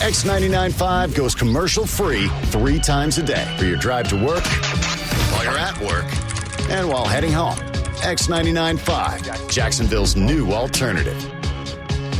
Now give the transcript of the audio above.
X99.5 goes commercial-free 3 times a day for your drive to work, while you're at work, and while heading home. X99.5, Jacksonville's new alternative.